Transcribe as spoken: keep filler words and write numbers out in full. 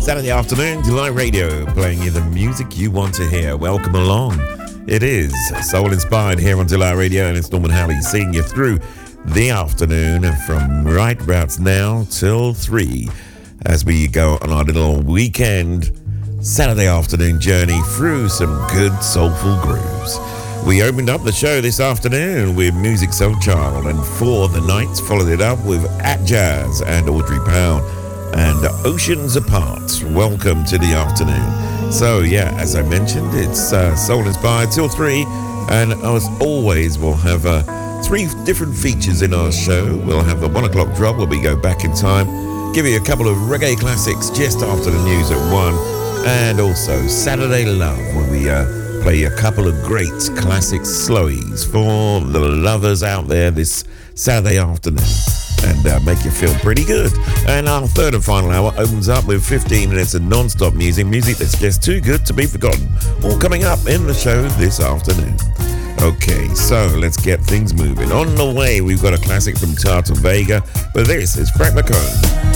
Saturday afternoon, Delight Radio, playing you the music you want to hear. Welcome along. It is Soul Inspired here on Delight Radio, and it's Norman Halley seeing you through the afternoon from right about now till three as we go on our little weekend Saturday afternoon journey through some good soulful grooves. We opened up the show this afternoon with Musiq Soulchild, and For the Nights followed it up with At Jazz and Audrey Pound and Oceans Apart. Welcome to the afternoon. So yeah, as I mentioned, it's uh, Soul Inspired till three, and as always we'll have uh, three different features in our show. We'll have the one o'clock drop where we go back in time, give you a couple of reggae classics just after the news at one, and also Saturday Love, where we uh, play a couple of great classic slowies for the lovers out there this Saturday afternoon, and uh, make you feel pretty good. And our third and final hour opens up with fifteen minutes of non-stop music, music that's just too good to be forgotten, all coming up in the show this afternoon. Okay, so let's get things moving. On the way, we've got a classic from Tata Vega, but this is Frank McComb.